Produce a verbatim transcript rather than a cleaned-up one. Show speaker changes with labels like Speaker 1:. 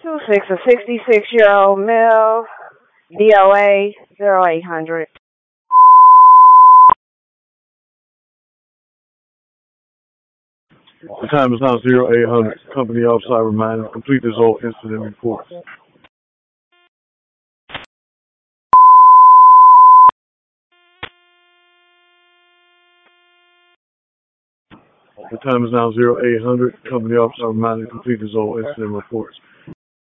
Speaker 1: Two six, a sixty-six-year-old male, D O A zero eight hundred.
Speaker 2: The time is now zero eight hundred. Company officer reminded to complete this whole incident report. The time is now zero eight hundred. Company officer reminded to complete this whole incident report.